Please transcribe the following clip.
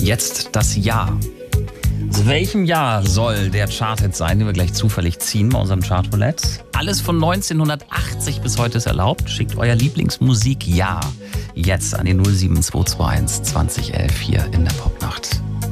Jetzt das Jahr. Aus welchem Jahr soll der Charthit sein, den wir gleich zufällig ziehen bei unserem Chartroulette? Alles von 1980 bis heute ist erlaubt. Schickt euer Lieblingsmusikjahr jetzt an die 07221 2011 hier in der Popnacht.